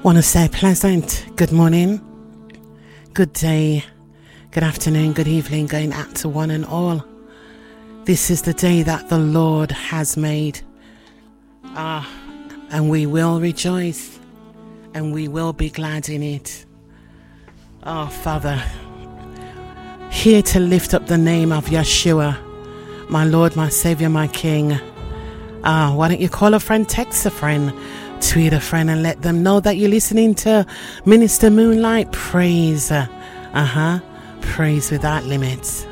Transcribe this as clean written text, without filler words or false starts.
Want to say pleasant good morning, good day, good afternoon, good evening, going out to one and all. This is the day that the Lord has made, and we will rejoice and we will be glad in it. Father, here to lift up the name of Yeshua, my Lord, my Savior, my King. Why don't you call a friend, text a friend, tweet a friend, and let them know that you're listening to Minister Moonlight Praise. Praise without limits.